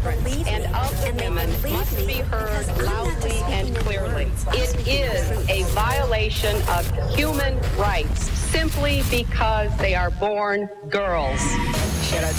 difference and of women must be heard loudly and clearly. It is a violation of human rights simply because they are born girls. Shout out